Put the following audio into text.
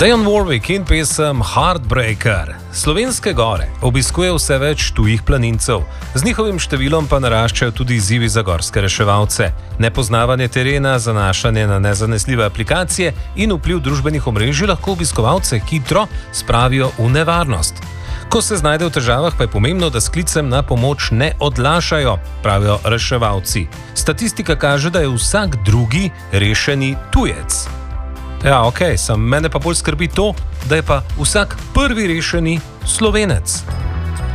Dionne Warwick in pesem Heartbreaker. Slovenske gore obiskuje vse več tujih planincev, z njihovim številom pa naraščajo tudi izzivi za gorske reševalce. Nepoznavanje terena, zanašanje na nezanesljive aplikacije in vpliv družbenih omrežij lahko obiskovalce hitro spravijo v nevarnost. Ko se znajde v težavah, pa je pomembno, da s klicem na pomoč ne odlašajo, pravijo reševalci. Statistika kaže, da je vsak drugi rešeni tujec. Ja, ok, mene pa bolj skrbi to, da je pa vsak prvi rešeni Slovenec.